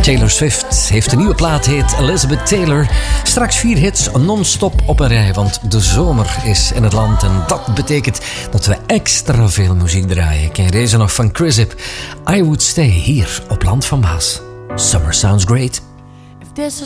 Taylor Swift heeft een nieuwe plaat, heet Elizabeth Taylor. Straks 4 hits non-stop op een rij, want de zomer is in het land. En dat betekent dat we extra veel muziek draaien. Ken je deze nog van Chryssip? I Would Stay, hier op Land van Maas. Summer sounds great. If there's a